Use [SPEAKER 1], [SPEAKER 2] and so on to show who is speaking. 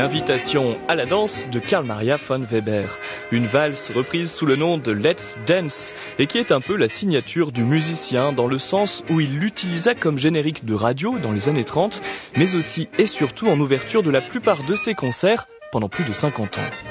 [SPEAKER 1] l'invitation à la danse de Carl Maria von Weber. Une valse reprise sous le nom de Let's Dance et qui est un peu la signature du musicien dans le sens où il l'utilisa comme générique de radio dans les années 30, mais aussi et surtout en ouverture de la plupart de ses concerts pendant plus de 50 ans.